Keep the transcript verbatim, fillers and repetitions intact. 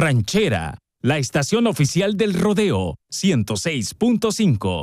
Ranchera, la estación oficial del rodeo, ciento seis punto cinco.